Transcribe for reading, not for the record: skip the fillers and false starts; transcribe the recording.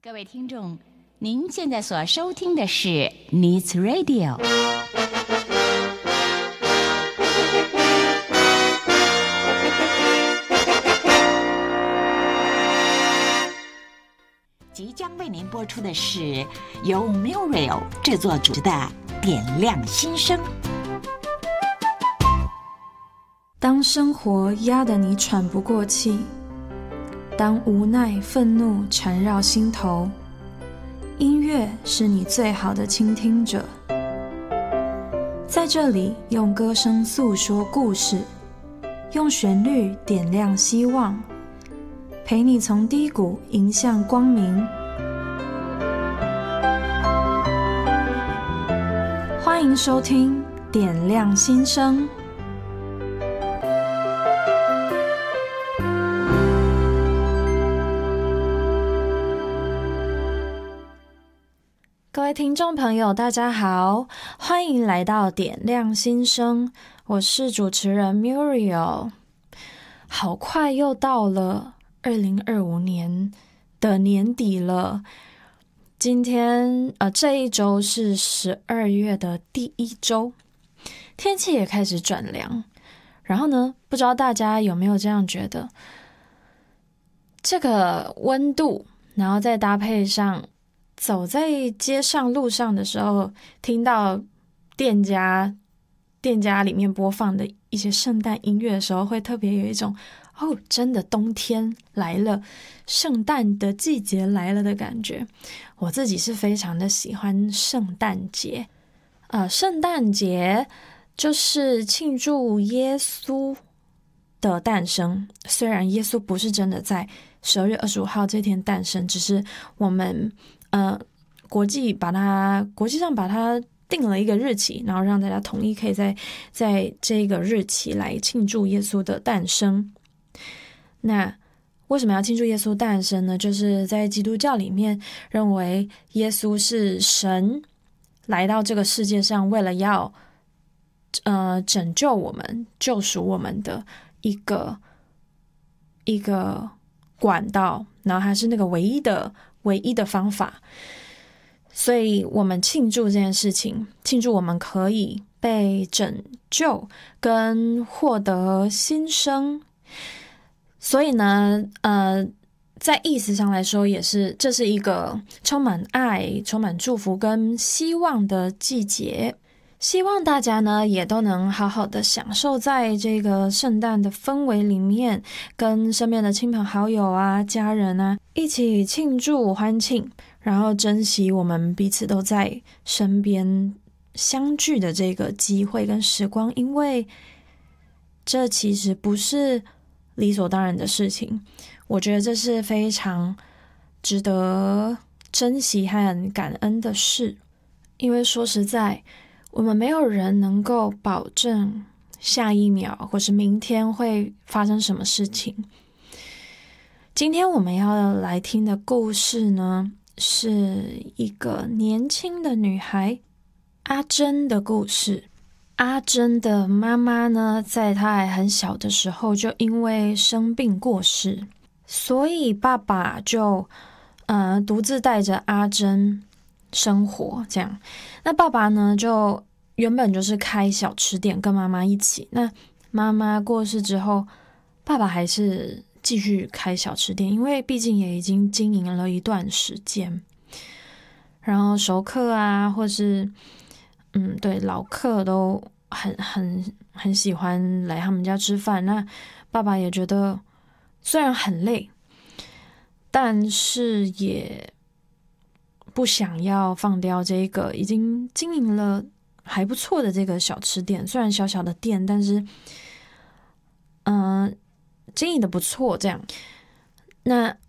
各位听众，您现在所收听的是 Needs Radio。即将为您播出的是由 Muriel 制作主持的《点亮心声》。 当生活压得你喘不过气，当无奈、愤怒缠绕心头，音乐是你最好的倾听者。在这里，用歌声诉说故事，用旋律点亮希望，陪你从低谷迎向光明。欢迎收听《点亮心声》。各位听众朋友，大家好，欢迎来到点亮心声，我是主持人 Muriel。 好快又到了2025年的年底了，今天这一周是12月的第一周，天气也开始转凉。然后呢，不知道大家有没有这样觉得，这个温度，然后再搭配上走在街上路上的时候，听到店家里面播放的一些圣诞音乐的时候，会特别有一种真的冬天来了，圣诞的季节来了的感觉。我自己是非常的喜欢圣诞节。圣诞节就是庆祝耶稣的诞生，虽然耶稣不是真的在12月25号这天诞生，只是我们国际上把它定了一个日期，然后让大家统一可以在这个日期来庆祝耶稣的诞生。那为什么要庆祝耶稣诞生呢？就是在基督教里面认为耶稣是神来到这个世界上，为了要拯救我们、救赎我们的一个管道，然后它是那个唯一的方法。所以我们庆祝这件事情，庆祝我们可以被拯救跟获得新生。所以呢在意思上来说，这是一个充满爱、充满祝福跟希望的季节。希望大家呢也都能好好的享受在这个圣诞的氛围里面，跟身边的亲朋好友啊、家人啊一起庆祝欢庆，然后珍惜我们彼此都在身边相聚的这个机会跟时光，因为这其实不是理所当然的事情。我觉得这是非常值得珍惜和感恩的事，因为说实在，我们没有人能够保证下一秒或是明天会发生什么事情。今天我们要来听的故事呢，是一个年轻的女孩阿珍的故事。阿珍的妈妈呢，在她还很小的时候就因为生病过世，所以爸爸就独自带着阿珍生活这样。那爸爸呢，就原本就是开小吃店跟妈妈一起，那妈妈过世之后，爸爸还是继续开小吃店，因为毕竟也已经经营了一段时间，然后熟客啊或是对老客都很喜欢来他们家吃饭。那爸爸也觉得虽然很累，但是也不想要放掉这个已经经营了还不错的这个小吃店。虽然小小的店，但是经营的不错这样。那